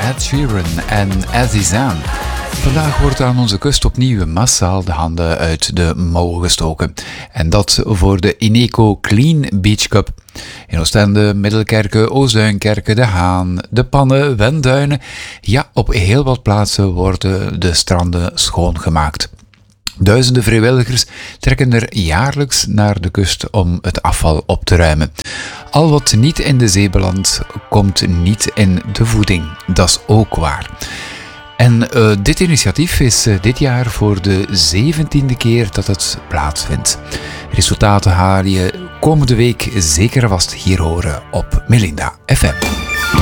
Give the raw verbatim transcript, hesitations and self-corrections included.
Ed Sheeran en Azizan. Vandaag wordt aan onze kust opnieuw massaal de handen uit de mouwen gestoken. En dat voor de Ineco Clean Beach Cup. In Oostende, Middelkerke, Oostduinkerke, De Haan, De Pannen, Wenduinen. Ja, op heel wat plaatsen worden de stranden schoongemaakt. Duizenden vrijwilligers trekken er jaarlijks naar de kust om het afval op te ruimen. Al wat niet in de zee belandt, komt niet in de voeding. Dat is ook waar. En uh, dit initiatief is uh, dit jaar voor de zeventiende keer dat het plaatsvindt. Resultaten haal je komende week zeker vast hier horen op Melinda F M.